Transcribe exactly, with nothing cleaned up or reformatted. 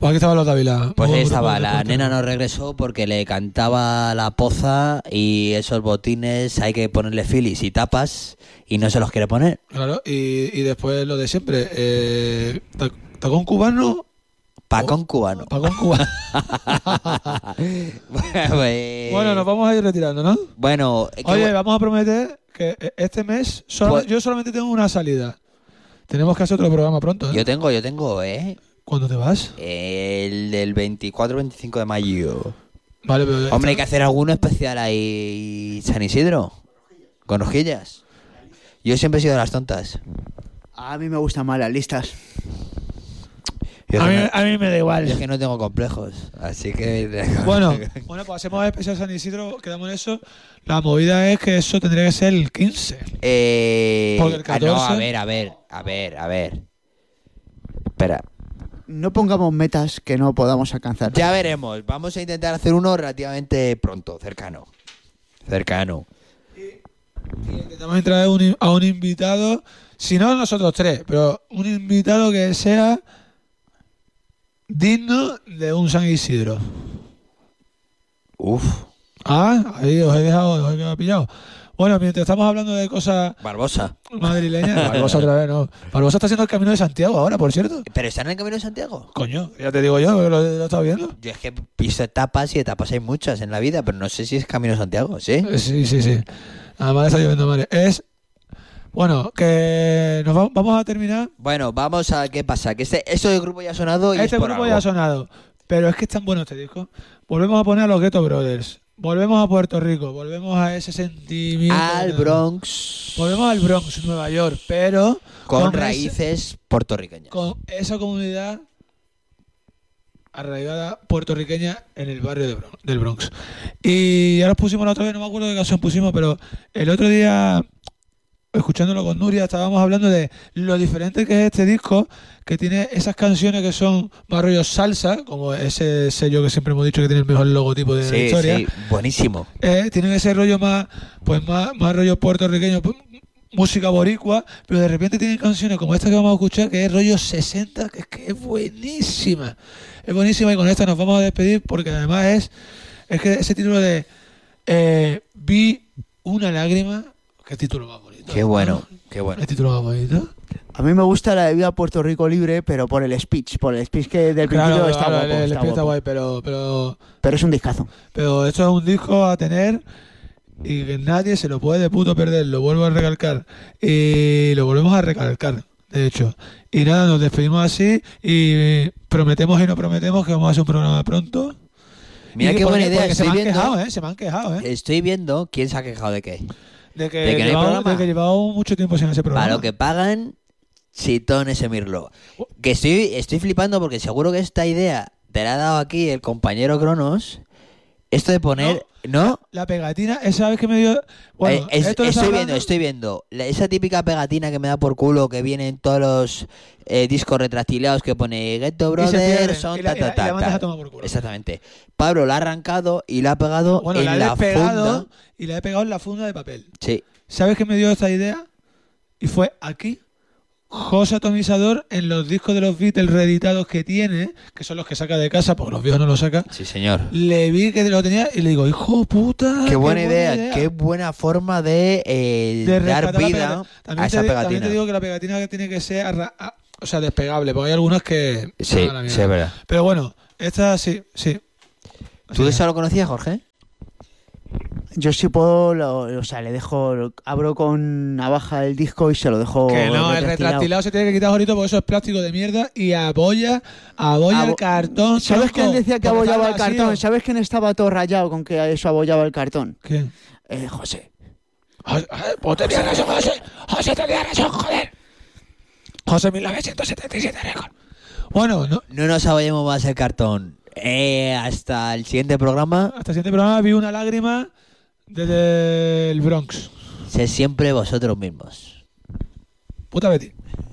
Pues aquí estaba los Dávila. Pues Muy ahí grupo estaba, de la deporte. nena no regresó porque le cantaba la poza y esos botines hay que ponerle filis y tapas y no se los quiere poner. Claro, y, y después lo de siempre. Eh, ta- ¿Tacón cubano? Pacón cubano. Tacón cubano. Pues- Bueno, nos vamos a ir retirando, ¿no? Bueno, eh, qué Oye, bu- vamos a prometer que este mes solo- Pues- yo solamente tengo una salida. Tenemos que hacer otro programa pronto, ¿eh? yo tengo, yo tengo, ¿eh? ¿Cuándo te vas? El del veinticuatro veinticinco de mayo. Vale, pero... Hombre, hay que hacer alguno especial ahí, San Isidro. Con rojillas. Yo siempre he sido de las tontas. A mí me gustan más las listas. Yo A es mí, que no- a mí me da igual. yo es que no tengo complejos, así que... Bueno, bueno, pues hacemos especial San Isidro, quedamos en eso. La movida es que eso tendría que ser el quince. Eh, Porque el ah, no, a catorce ver, a ver, a ver, a ver. Espera, No pongamos metas que no podamos alcanzar. ya veremos. Vamos a intentar hacer uno relativamente pronto, cercano. Cercano. Y intentamos traer un- a un invitado, si no nosotros tres, pero un invitado que sea digno de un San Isidro. Uf, Ah, ahí os he dejado, os he quedado pillado. Bueno, mientras estamos hablando de cosas Barbosa. madrileñas, Barbosa otra vez, no. Barbosa está haciendo el Camino de Santiago ahora, por cierto. ¿Pero está en el Camino de Santiago? Coño, ya te digo yo, que lo, lo he estado viendo. Yo es que he visto etapas y etapas hay muchas en la vida, pero no sé si es Camino de Santiago, ¿sí? Eh, Sí, sí, sí. Además está lloviendo madre. Es, bueno, que nos va- vamos a terminar. Bueno, vamos a qué pasa. Que este, esto del grupo ya ha sonado y Este es por grupo algo. ya ha sonado, pero es que es tan bueno este disco. Volvemos a poner a los Ghetto Brothers. Volvemos a Puerto Rico, volvemos a ese sentimiento. Al Bronx. Volvemos al Bronx, Nueva York, pero Con, ese- raíces puertorriqueñas. con esa comunidad arraigada puertorriqueña en el barrio de Bron- del Bronx. Y ya nos pusimos la otra vez, no me acuerdo qué canción pusimos, pero el otro día, escuchándolo con Nuria, estábamos hablando de lo diferente que es este disco, que tiene esas canciones que son más rollo salsa, como ese sello que siempre hemos dicho que tiene el mejor logotipo de la Sí, historia. sí, buenísimo. Eh, tienen ese rollo más, pues más, más rollo puertorriqueño, pu- música boricua, pero de repente tienen canciones como esta que vamos a escuchar, que es rollo sesenta, que es que es buenísima. Es buenísima y con esta nos vamos a despedir porque además es, es que ese título de eh, Vi una lágrima, qué título más bonito. Qué bueno, ¿no? qué bueno. ¿Qué título más bonito? A mí me gusta la de Viva Puerto Rico Libre, pero por el speech. Por el speech que del principio Claro, está claro, guapo. el, el está speech está guapo. guay, pero, pero, Pero es un discazo. pero esto es un disco a tener y que nadie se lo puede de puto perder, lo vuelvo a recalcar. Y lo volvemos a recalcar, de hecho. Y nada, nos despedimos así y prometemos y no prometemos que vamos a hacer un programa pronto. Mira Y qué porque- buena idea. porque se Estoy me han viendo, quejado, ¿eh? Se me han quejado, ¿eh? estoy viendo quién se ha quejado de qué. De que, ¿De que no hay llevamos, programa? de que llevamos mucho tiempo sin ese programa. Para lo que pagan, chitón ese mirlo. Que estoy, estoy flipando porque seguro que esta idea te la ha dado aquí el compañero Cronos. Esto de poner... ¿No? La pegatina, esa vez que me dio... Bueno, Eh, es- esto lo está estoy hablando- viendo, estoy viendo. La- esa típica pegatina que me da por culo que viene en todos los eh, discos retractilados que pone Ghetto Y se pierde, Brothers, son y la- ta, y la- ta, y ta, la mandas ta. a tomar por culo. Exactamente. Pablo la ha arrancado y la ha pegado Bueno, en la he la despegado funda. y la he pegado en la funda de papel. Sí. ¿Sabes qué me dio esta idea? Y fue aquí. José Atomizador en los discos de los Beatles reeditados que tiene, que son los que saca de casa, porque los viejos no los saca. Sí, señor. Le vi que lo tenía y le digo, hijo puta. Qué buena idea, qué buena forma de, eh, de dar rescatar la vida pegatina. También a esa te, di- pegatina. También te digo que la pegatina que tiene que ser arra- a- o sea, despegable, porque hay algunas que... Sí, van a la mierda. sí, es verdad. Pero bueno, esta sí, sí. ¿Tú Sí. eso lo conocías, Jorge? Yo sí puedo, lo- o sea, le dejo, lo- abro con navaja el disco y se lo dejo Que no, el retractilado. retractilado se tiene que quitar ahorita porque eso es plástico de mierda y abolla, abolla el Abo- cartón. ¿Sabes tronco, quién decía que porque abollaba el está vacío. cartón? ¿Sabes quién estaba todo rayado con que eso abollaba el cartón? ¿Quién? Eh, José. José, pues tenía razón, José. José tenía razón, joder. José mil novecientos setenta y siete récord. Bueno, no, No nos abollemos más el cartón. Eh, hasta el siguiente programa. hasta el siguiente programa vi una lágrima desde el Bronx. Sed siempre vosotros mismos. Puta Betty.